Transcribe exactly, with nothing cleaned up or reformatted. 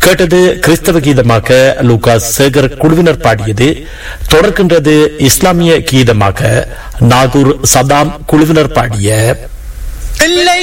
கேட்டது கிறிஸ்தவ கீதமாக லூகாஸ் சேகர் குழுவினர் பாடியது. தொடர்கின்றது இஸ்லாமிய கீதமாக நாகூர் சதாம் குழுவினர் பாடிய